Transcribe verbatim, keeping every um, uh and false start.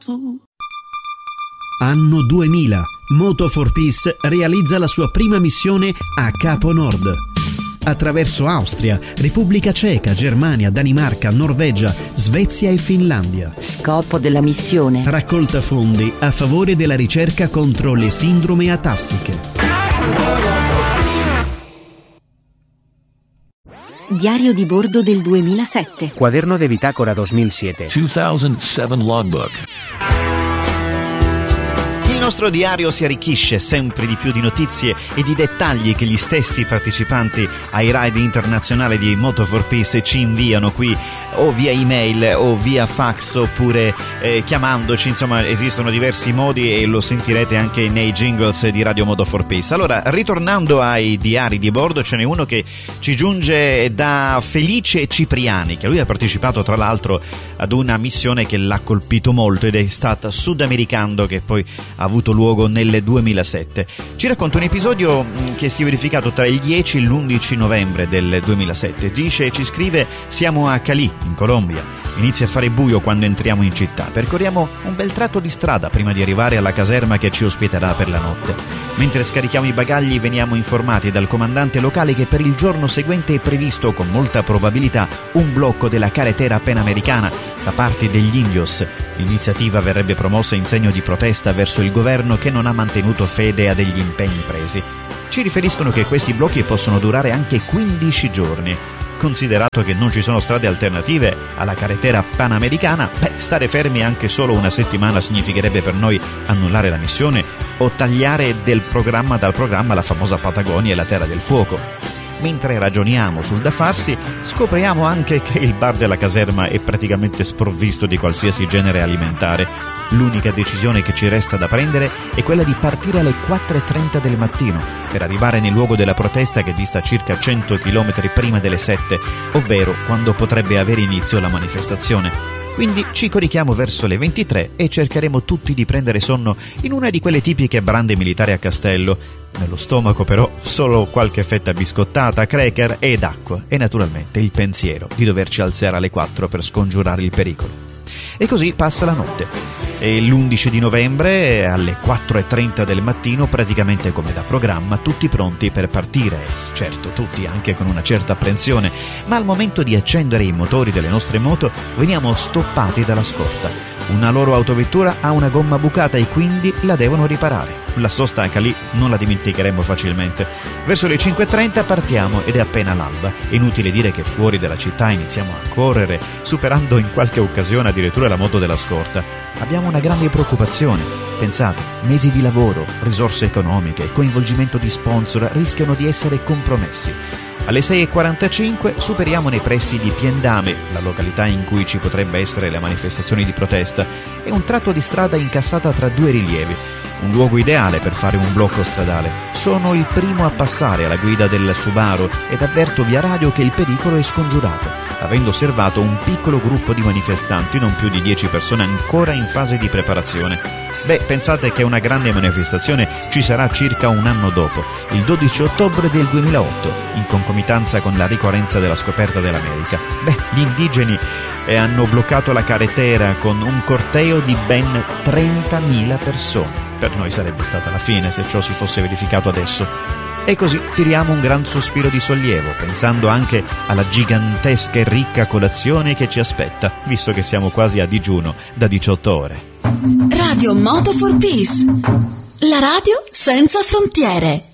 Anno duemila. Moto for Peace realizza la sua prima missione a Capo Nord. Attraverso Austria, Repubblica Ceca, Germania, Danimarca, Norvegia, Svezia e Finlandia. Scopo della missione: raccolta fondi a favore della ricerca contro le sindrome atassiche. Diario di bordo del duemilasette. Cuaderno de bitácora duemilasette. duemilasette logbook. Il nostro diario si arricchisce sempre di più di notizie e di dettagli che gli stessi partecipanti ai ride internazionali di Moto for Peace ci inviano qui, o via email o via fax oppure eh, chiamandoci. Insomma, esistono diversi modi e lo sentirete anche nei jingles di Radio Moto for Peace. Allora, ritornando ai diari di bordo, ce n'è uno che ci giunge da Felice Cipriani, che lui ha partecipato tra l'altro ad una missione che l'ha colpito molto ed è stata Sudamericando, che poi ha avuto luogo nel duemilasette. Ci racconta un episodio che si è verificato tra il dieci e l'undici novembre del duemilasette. Dice, ci scrive: siamo a Cali, in Colombia. Inizia a fare buio quando entriamo in città. Percorriamo un bel tratto di strada prima di arrivare alla caserma che ci ospiterà per la notte. Mentre scarichiamo i bagagli veniamo informati dal comandante locale che per il giorno seguente è previsto con molta probabilità un blocco della carretera panamericana da parte degli indios. L'iniziativa verrebbe promossa in segno di protesta verso il governo che non ha mantenuto fede a degli impegni presi. Ci riferiscono che questi blocchi possono durare anche quindici giorni. Considerato che non ci sono strade alternative alla carretera panamericana, beh, stare fermi anche solo una settimana significherebbe per noi annullare la missione o tagliare del programma dal programma la famosa Patagonia e la Terra del Fuoco. Mentre ragioniamo sul da farsi, scopriamo anche che il bar della caserma è praticamente sprovvisto di qualsiasi genere alimentare. L'unica decisione che ci resta da prendere è quella di partire alle quattro e trenta del mattino per arrivare nel luogo della protesta che dista circa cento chilometri prima delle sette, ovvero quando potrebbe avere inizio la manifestazione. Quindi ci corichiamo verso le ventitré e cercheremo tutti di prendere sonno in una di quelle tipiche brande militari a castello. Nello stomaco però solo qualche fetta biscottata, cracker ed acqua e naturalmente il pensiero di doverci alzare alle quattro per scongiurare il pericolo. E così passa la notte. E l'undici di novembre alle quattro e trenta del mattino, praticamente come da programma, tutti pronti per partire, certo tutti anche con una certa apprensione, ma al momento di accendere i motori delle nostre moto veniamo stoppati dalla scorta. Una loro autovettura ha una gomma bucata e quindi la devono riparare. La sosta a Cali non la dimenticheremo facilmente. Verso le cinque e trenta partiamo ed è appena l'alba. È inutile dire che fuori dalla città iniziamo a correre, superando in qualche occasione addirittura la moto della scorta. Abbiamo una grande preoccupazione. Pensate, mesi di lavoro, risorse economiche, coinvolgimento di sponsor rischiano di essere compromessi. Alle sei e quarantacinque superiamo nei pressi di Piendame, la località in cui ci potrebbe essere la manifestazione di protesta, e un tratto di strada incassata tra due rilievi, un luogo ideale per fare un blocco stradale. Sono il primo a passare alla guida del Subaru ed avverto via radio che il pericolo è scongiurato, avendo osservato un piccolo gruppo di manifestanti, non più di dieci persone, ancora in fase di preparazione. Beh, pensate che una grande manifestazione ci sarà circa un anno dopo, il dodici ottobre del duemilaotto, in concomitanza con la ricorrenza della scoperta dell'America. Beh, gli indigeni eh, hanno bloccato la carretera con un corteo di ben trentamila persone. Per noi sarebbe stata la fine se ciò si fosse verificato adesso. E così tiriamo un gran sospiro di sollievo, pensando anche alla gigantesca e ricca colazione che ci aspetta, visto che siamo quasi a digiuno da diciotto ore. Radio Moto for Peace, la radio senza frontiere.